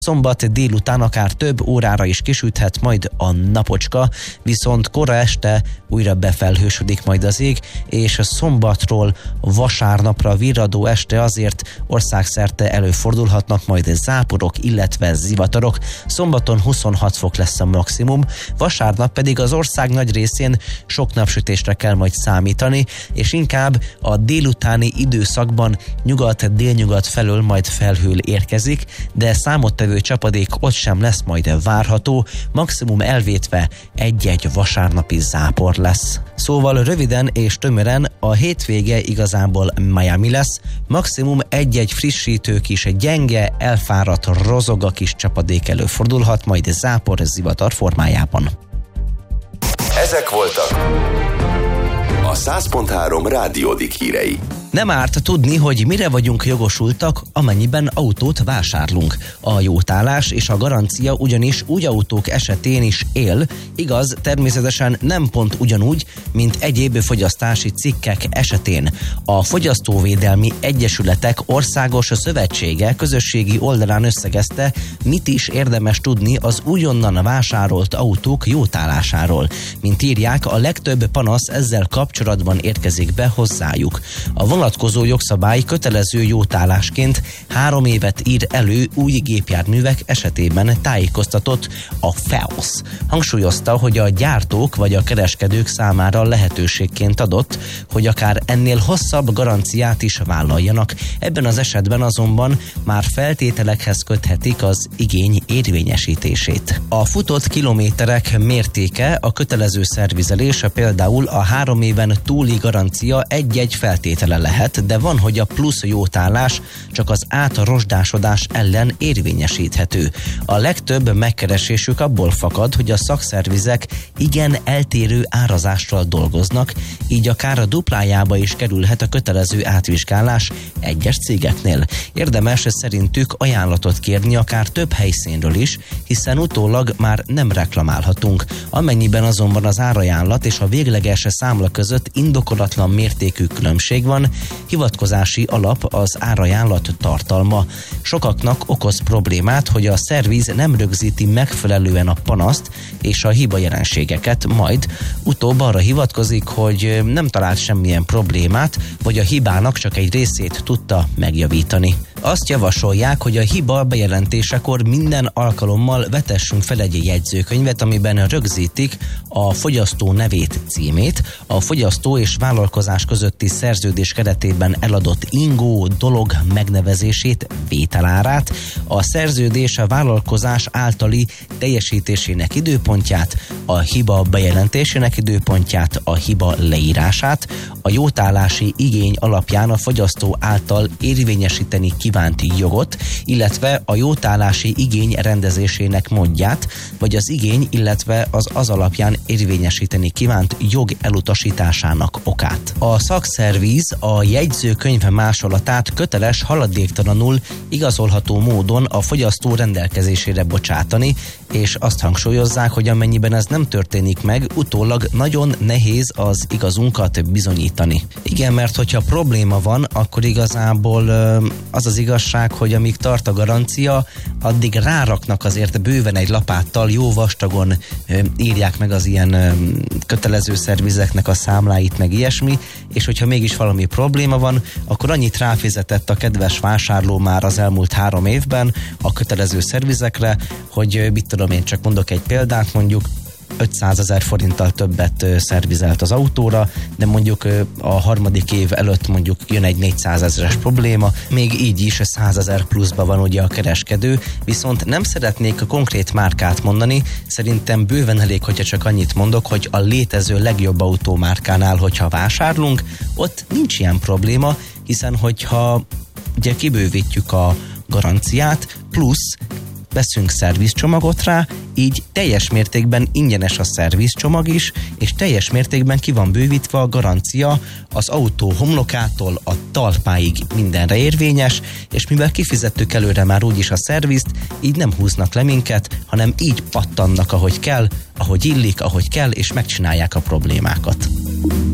Szombat délután akár több órára is kisüthet majd a napocska, viszont kora este újra befelhősödik majd az ég, és szombatról vasárnapra virradó este azért országszerte előfordulhatnak majd záporok, illetve zivatarok. Szombaton 26 fok lesz a maximum, vasárnap pedig az ország nagy részén sok napsütésre kell majd számítani, és inkább a délutáni időszakban nyugat-délnyugat felől majd felhő érkezik, de számottevő csapadék ott sem lesz majd várható, maximum elvétve egy-egy vasárnapi zápor lesz. Szóval röviden és tömören a hétvége igazából Miami lesz, maximum egy-egy frissítő kis gyenge, elfáradt rozoga kis csapadék előfordulhat majd zápor zivatar formájában. Ezek voltak a 100.3 Rádiódik hírei. Nem árt tudni, hogy mire vagyunk jogosultak, amennyiben autót vásárlunk. A jótállás és a garancia ugyanis úgy autók esetén is él, igaz, természetesen nem pont ugyanúgy, mint egyéb fogyasztási cikkek esetén. A Fogyasztóvédelmi Egyesületek Országos Szövetsége közösségi oldalán összegezte, mit is érdemes tudni az újonnan vásárolt autók jótállásáról. Mint írják, a legtöbb panasz ezzel kapcsolatban érkezik be hozzájuk. A vonatkozó jogszabály kötelező jótállásként 3 évet ír elő új gépjárművek esetében, tájékoztatott a FEOS. Hangsúlyozta, hogy a gyártók vagy a kereskedők számára lehetőségként adott, hogy akár ennél hosszabb garanciát is vállaljanak. Ebben az esetben azonban már feltételekhez köthetik az igény érvényesítését. A futott kilométerek mértéke, a kötelező szervizelése, például a 3 éven túli garancia egy-egy feltétele lehet, de van, hogy a plusz jótállás csak az átrosdásodás ellen érvényesíthető. A legtöbb megkeresésük abból fakad, hogy a szakszervizek igen eltérő árazással dolgoznak, így akár a duplájába is kerülhet a kötelező átvizsgálás egyes cégeknél. Érdemes szerintük ajánlatot kérni akár több helyszínről is, hiszen utólag már nem reklamálhatunk. Amennyiben azonban az árajánlat és a végleges számla között indokolatlan mértékű különbség van, hivatkozási alap az árajánlat tartalma. Sokaknak okoz problémát, hogy a szerviz nem rögzíti megfelelően a panaszt és a hiba jelenségeket, majd utóbb arra hivatkozik, hogy nem talált semmilyen problémát, vagy a hibának csak egy részét tudta megjavítani. Azt javasolják, hogy a hiba bejelentésekor minden alkalommal vetessünk fel egy jegyzőkönyvet, amiben rögzítik a fogyasztó nevét, címét, a fogyasztó és vállalkozás közötti szerződés keretében eladott ingó, dolog megnevezését, vételárát, a szerződés a vállalkozás általi teljesítésének időpontját, a hiba bejelentésének időpontját, a hiba leírását, a jótállási igény alapján a fogyasztó által érvényesíteni kívánti jogot, illetve a jótállási igény rendezésének módját, vagy az igény, illetve az alapján érvényesíteni kívánt jog elutasításának okát. A szakszerviz a jegyzőkönyv másolatát köteles haladéktalanul igazolható módon a fogyasztó rendelkezésére bocsátani, és azt hangsúlyozzák, hogy amennyiben ez nem történik meg, utólag nagyon nehéz az igazunkat bizonyítani. Igen, mert hogyha probléma van, akkor igazából az az igazság, hogy amíg tart a garancia, addig ráraknak azért bőven egy lapáttal, jó vastagon írják meg az ilyen kötelező szervizeknek a számláit, meg ilyesmi, és hogyha mégis valami probléma van, akkor annyit ráfizetett a kedves vásárló már az elmúlt 3 évben a kötelező szervizekre, hogy mit tudom én, csak mondok egy példát, mondjuk 500 000 forinttal többet szervizelt az autóra, de mondjuk a 3. év előtt mondjuk jön egy 400 000-es probléma, még így is 100 000 pluszban van ugye a kereskedő, viszont nem szeretnék a konkrét márkát mondani, szerintem bőven elég, hogyha csak annyit mondok, hogy a létező legjobb autómárkánál, hogyha vásárlunk, ott nincs ilyen probléma, hiszen hogyha ugye kibővítjük a garanciát, plusz veszünk szervizcsomagot rá, így teljes mértékben ingyenes a szervizcsomag is, és teljes mértékben ki van bővítve a garancia az autó homlokától a talpáig mindenre érvényes, és mivel kifizettük előre már úgyis a szervizt, így nem húznak le minket, hanem így pattannak, ahogy kell, ahogy illik, ahogy kell, és megcsinálják a problémákat.